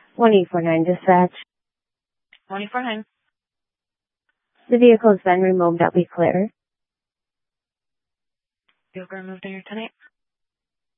149 dispatch. 149. The vehicle has been removed. That'll be clear. Vehicle removed in your tonight.